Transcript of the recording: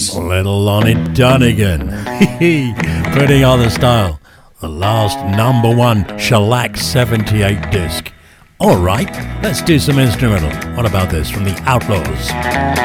Jones. Little Lonnie Donegan. Putting on the style. The last #1 Shellac 78 disc. Alright, let's do some instrumental. What about this from the Outlaws?